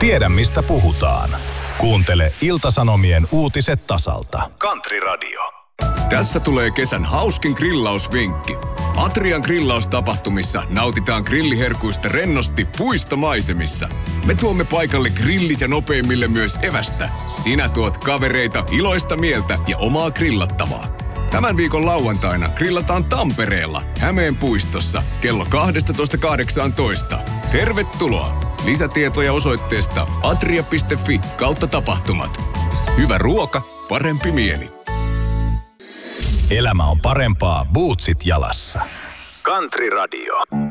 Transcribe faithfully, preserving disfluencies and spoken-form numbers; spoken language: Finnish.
Tiedä mistä puhutaan. Kuuntele Ilta-Sanomien uutiset tasalta. Country Radio. Tässä tulee kesän hauskin grillausvinkki. Atrian grillaustapahtumissa nautitaan grilliherkuista rennosti puistomaisemissa. Me tuomme paikalle grillit ja nopeimmille myös evästä. Sinä tuot kavereita, iloista mieltä ja omaa grillattavaa. Tämän viikon lauantaina grillataan Tampereella, Hämeen puistossa, kello kaksitoista kahdeksantoista. Tervetuloa! Lisätietoja osoitteesta atria piste fi kautta tapahtumat. Hyvä ruoka, parempi mieli. Elämä on parempaa bootsit jalassa. Country Radio.